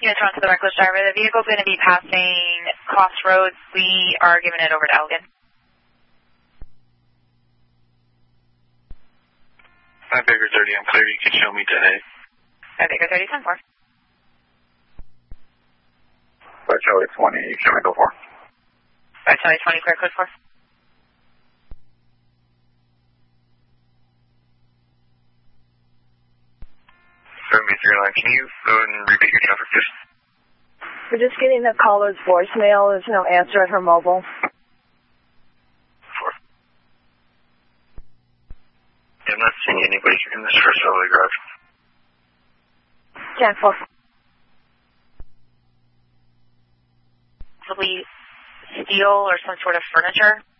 Units run to the reckless driver. The vehicle's going to be passing Crossroads. We are giving it over to Elgin. 5 Baker 30, I'm clear. You can show me today. 5 Baker 30, 10-4. 5 Charlie 20, you can show me go 4. 5 Charlie 20, clear code 4. Can you go and repeat your traffic, please? We're just getting the caller's voicemail. There's no answer at her mobile. 4. Yeah, I'm not seeing anybody in this first Elway garage. 10-4. Possibly steel or some sort of furniture.